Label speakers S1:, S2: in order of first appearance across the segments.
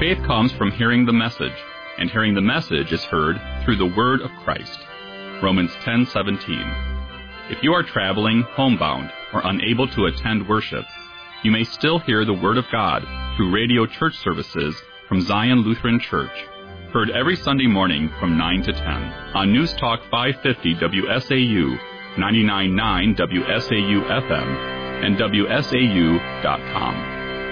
S1: faith comes from hearing the message, and hearing the message is heard through the word of Christ. Romans 10:17. If you are traveling, homebound, or unable to attend worship, you may still hear the word of God through radio church services from Zion Lutheran Church, heard every Sunday morning from 9 to 10 on News Talk 550 WSAU, 99.9 WSAU FM, and WSAU.com.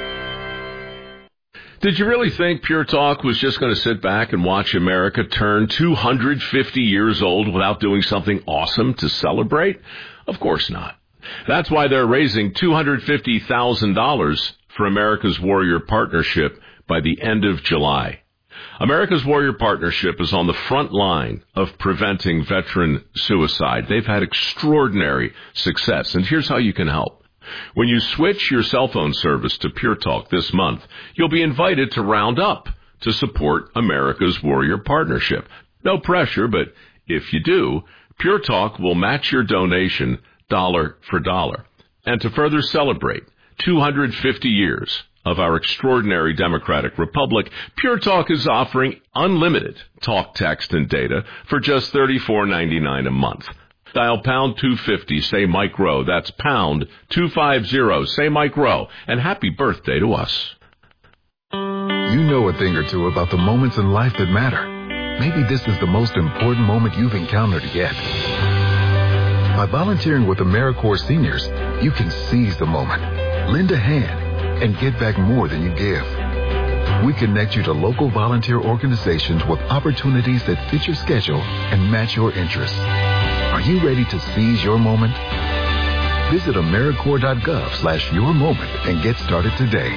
S2: Did you really think Pure Talk was just going to sit back and watch America turn 250 years old without doing something awesome to celebrate? Of course not. That's why they're raising $250,000 for America's Warrior Partnership by the end of July. America's Warrior Partnership is on the front line of preventing veteran suicide. They've had extraordinary success, and here's how you can help. When you switch your cell phone service to Pure Talk this month, you'll be invited to round up to support America's Warrior Partnership. No pressure, but if you do, Pure Talk will match your donation dollar for dollar. And to further celebrate 250 years of our extraordinary democratic republic, Pure Talk is offering unlimited talk, text, and data for just $34.99 a month. Dial pound 250, say Mike Rowe. That's pound 250, say Mike Rowe. And happy birthday to us.
S3: You know a thing or two about the moments in life that matter. Maybe this is the most important moment you've encountered yet. By volunteering with AmeriCorps Seniors, you can seize the moment, lend a hand, and get back more than you give. We connect you to local volunteer organizations with opportunities that fit your schedule and match your interests. Are you ready to seize your moment? Visit AmeriCorps.gov/your moment and get started today.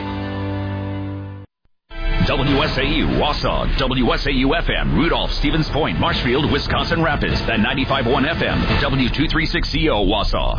S4: WSAU, Wausau, WSAU FM, Rudolph, Stevens Point, Marshfield, Wisconsin Rapids, and 95.1 FM, W236CO, Wausau.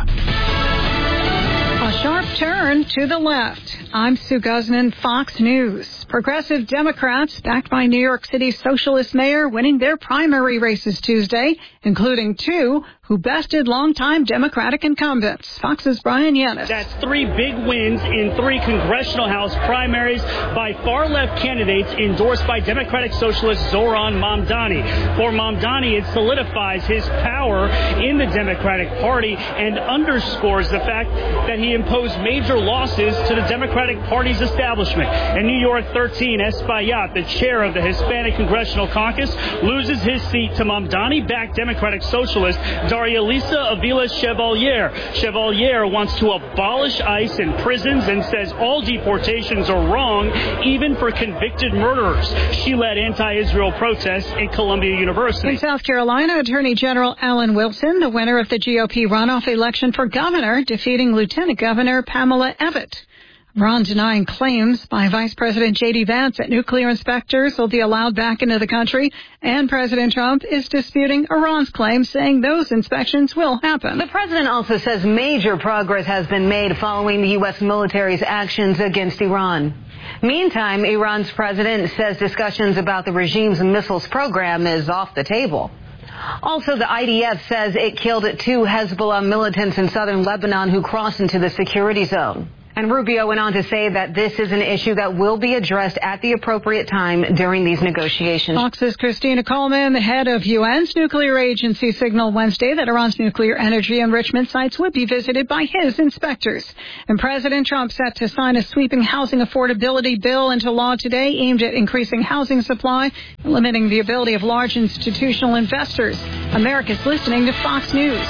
S5: A sharp turn to the left. I'm Sue Guzman, Fox News. Progressive Democrats, backed by New York City Socialist Mayor, winning their primary races Tuesday, including two who bested longtime Democratic incumbents. Fox's Brian Yanis.
S6: That's three big wins in three congressional House primaries by far-left candidates endorsed by Democratic Socialist Zoran Mamdani. For Mamdani, it solidifies his power in the Democratic Party and underscores the fact that he imposed major losses to the Democratic Party's establishment. In New York 13, Espaillat, the chair of the Hispanic Congressional Caucus, loses his seat to Mamdani-backed Democratic Socialist Daria Lisa Avila Chevalier. Chevalier wants to abolish ICE in prisons and says all deportations are wrong, even for convicted murderers. She led anti-Israel protests in Columbia University.
S5: In South Carolina, Attorney General Alan Wilson, the winner of the GOP runoff election for governor, defeating Lieutenant Governor Pamela Abbott. Iran denying claims by Vice President J.D. Vance that nuclear inspectors will be allowed back into the country, and President Trump is disputing Iran's claims, saying those inspections will happen.
S7: The president also says major progress has been made following the U.S. military's actions against Iran. Meantime, Iran's president says discussions about the regime's missiles program is off the table. Also, the IDF says it killed two Hezbollah militants in southern Lebanon who crossed into the security zone. And Rubio went on to say that this is an issue that will be addressed at the appropriate time during these negotiations.
S5: Fox's Christina Coleman, the head of UN's nuclear agency, signaled Wednesday that Iran's nuclear energy enrichment sites would be visited by his inspectors. And President Trump set to sign a sweeping housing affordability bill into law today aimed at increasing housing supply and limiting the ability of large institutional investors. America's listening to Fox News.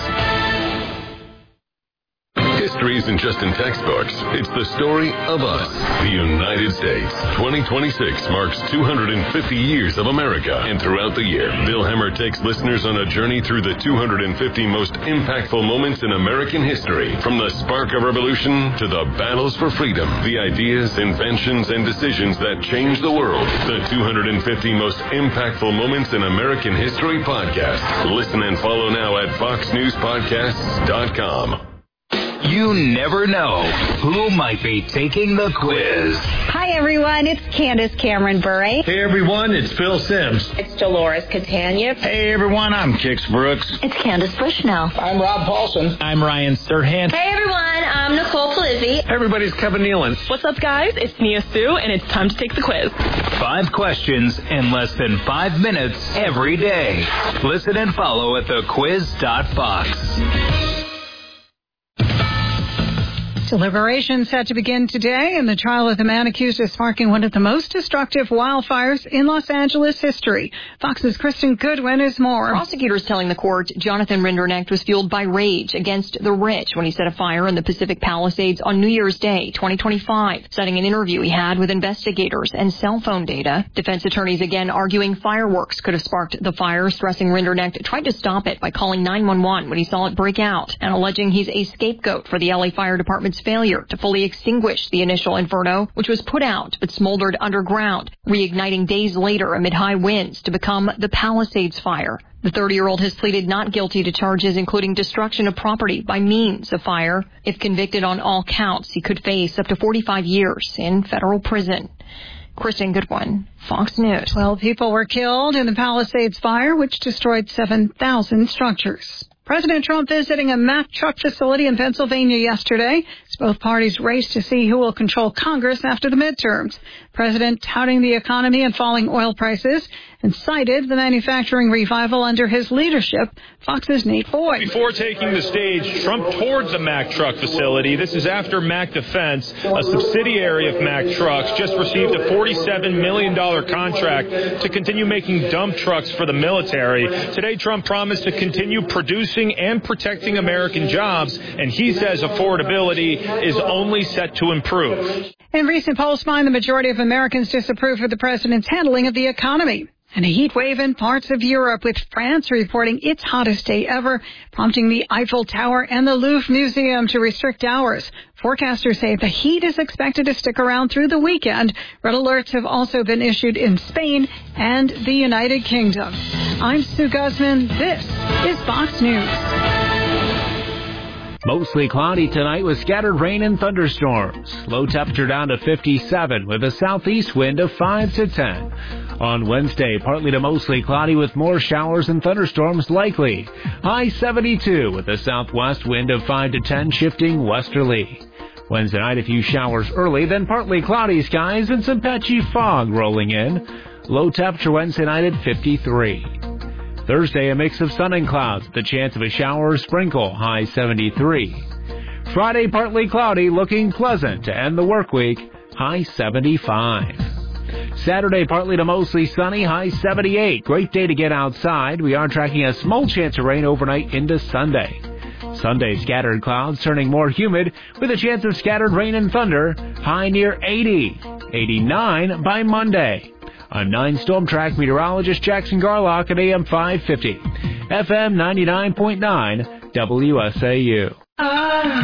S8: History isn't just in textbooks. It's the story of us, the United States. 2026 marks 250 years of America. And throughout the year, Bill Hemmer takes listeners on a journey through the 250 most impactful moments in American history. From the spark of revolution to the battles for freedom, the ideas, inventions, and decisions that changed the world. The 250 most impactful moments in American history podcast. Listen and follow now at foxnewspodcasts.com.
S4: You never know who might be taking the quiz.
S9: Hi, everyone. It's Candace Cameron Bure.
S10: Hey, everyone. It's Phil Sims.
S11: It's Dolores Catania.
S10: Hey, everyone. I'm Kix Brooks.
S12: It's Candace Bushnell.
S13: I'm Rob Paulson.
S14: I'm Ryan Serhant.
S15: Hey, everyone. I'm
S11: I'm Nicole Palizzi.
S10: Everybody's Kevin Nealon.
S12: What's up, guys? It's Nia Sue, and it's time to take the quiz.
S13: 5 questions in less than 5 minutes every day. Listen and follow at thequiz.fox.
S5: Deliberation set to begin today in the trial of the man accused of sparking one of the most destructive wildfires in Los Angeles history. Fox's Kristen Goodwin is more.
S14: Prosecutors telling the court Jonathan Rinderknecht was fueled by rage against the rich when he set a fire in the Pacific Palisades on New Year's Day, 2025, citing an interview he had with investigators and cell phone data. Defense attorneys again arguing fireworks could have sparked the fire, stressing Rinderknecht tried to stop it by calling 911 when he saw it break out, and alleging he's a scapegoat for the LA Fire Department's failure to fully extinguish the initial inferno, which was put out but smoldered underground, reigniting days later amid high winds to become the Palisades Fire. The 30-year-old has pleaded not guilty to charges including destruction of property by means of fire. If convicted on all counts, he could face up to 45 years in federal prison. Kristen Goodwin, Fox News.
S5: 12 people were killed in the Palisades Fire, which destroyed 7,000 structures. President Trump visiting a Mack truck facility in Pennsylvania yesterday as both parties race to see who will control Congress after the midterms. President touting the economy and falling oil prices and cited the manufacturing revival under his leadership. Fox's Nate Boyd.
S15: Before taking the stage, Trump toured the Mack truck facility. This is after Mack Defense, a subsidiary of Mack Trucks, just received a $47 million contract to continue making dump trucks for the military. Today, Trump promised to continue producing and protecting American jobs, and he says affordability is only set to improve.
S5: In recent polls find the majority of Americans disapprove of the president's handling of the economy. And a heat wave in parts of Europe, with France reporting its hottest day ever, prompting the Eiffel Tower and the Louvre Museum to restrict hours. Forecasters say the heat is expected to stick around through the weekend. Red alerts have also been issued in Spain and the United Kingdom. I'm Sue Guzman. This is Fox News.
S16: Mostly cloudy tonight with scattered rain and thunderstorms. Low temperature down to 57 with a southeast wind of 5 to 10. On Wednesday, partly to mostly cloudy with more showers and thunderstorms likely. High 72 with a southwest wind of 5 to 10 shifting westerly. Wednesday night, a few showers early, then partly cloudy skies and some patchy fog rolling in. Low temperature Wednesday night at 53. Thursday, a mix of sun and clouds, the chance of a shower or sprinkle, high 73. Friday, partly cloudy, looking pleasant to end the work week, high 75. Saturday, partly to mostly sunny, high 78. Great day to get outside. We are tracking a small chance of rain overnight into Sunday. Sunday, scattered clouds turning more humid with a chance of scattered rain and thunder, high near 80. 89 by Monday. I'm 9 Storm Track meteorologist Jackson Garlock at AM 550, FM 99.9, WSAU.